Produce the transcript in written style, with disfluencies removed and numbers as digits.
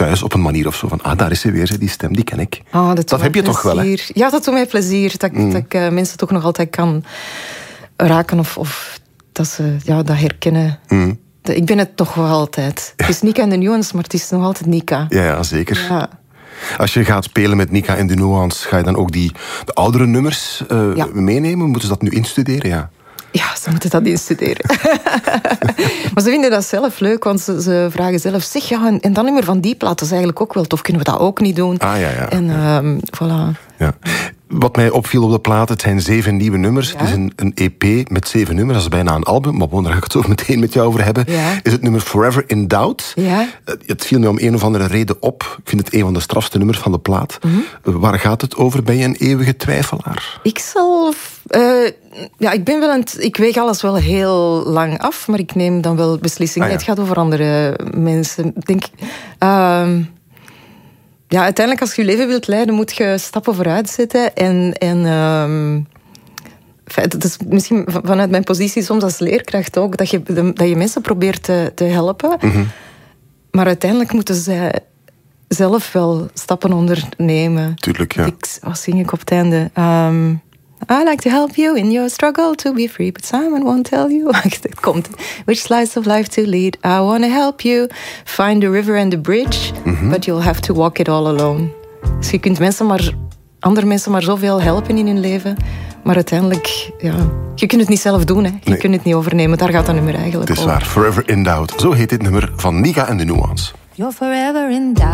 thuis op een manier of zo van, daar is ze weer, die stem, die ken ik. Dat heb je toch wel, hè? Ja, dat doet mij plezier. Dat ik mensen toch nog altijd kan raken of dat ze dat herkennen. Ik ben het toch wel altijd. Het is Nika en de Nuance, maar het is nog altijd Nika. Ja, zeker. Ja. Als je gaat spelen met Nika en de Nuance, ga je dan ook de oudere nummers meenemen? Moeten ze dat nu instuderen? Ja, ze moeten dat instuderen. Maar ze vinden dat zelf leuk, want ze vragen zelf... Zeg, en dat nummer van die plaat is eigenlijk ook wel tof. Kunnen we dat ook niet doen? Ja. En voilà. Ja. Wat mij opviel op de plaat, het zijn 7 nieuwe nummers. Ja? Het is een EP met 7 nummers, dat is bijna een album. Maar daar ga ik het zo meteen met jou over hebben. Ja. Is het nummer Forever in Doubt. Ja. Het viel me om een of andere reden op. Ik vind het een van de strafste nummers van de plaat. Waar gaat het over? Ben je een eeuwige twijfelaar? Ik weeg alles wel heel lang af, maar ik neem dan wel beslissingen. Het gaat over andere mensen. Uiteindelijk als je je leven wilt leiden, moet je stappen vooruit zetten. Het is misschien vanuit mijn positie soms als leerkracht ook, dat je mensen probeert te helpen. Maar uiteindelijk moeten zij zelf wel stappen ondernemen. Tuurlijk, ja. Wat zing ik op het einde? I like to help you in your struggle to be free, but Simon won't tell you. Het komt. Which slice of life to lead? I want to help you find the river and the bridge, but you'll have to walk it all alone. Dus je kunt andere mensen maar zoveel helpen in hun leven, maar uiteindelijk, je kunt het niet zelf doen, hè. Je kunt het niet overnemen. Daar gaat dat nummer eigenlijk over. Het is waar. Forever in Doubt. Zo heet dit nummer van Nika en de Nuance. You're forever in doubt.